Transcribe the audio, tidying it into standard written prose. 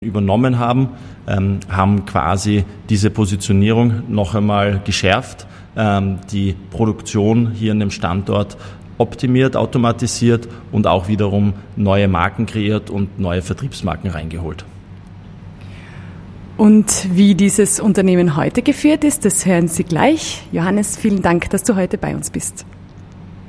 übernommen haben, haben quasi diese Positionierung noch einmal geschärft, die Produktion hier an dem Standort optimiert, automatisiert und auch wiederum neue Marken kreiert und neue Vertriebsmarken reingeholt. Und wie dieses Unternehmen heute geführt ist, das hören Sie gleich. Johannes, vielen Dank, dass du heute bei uns bist.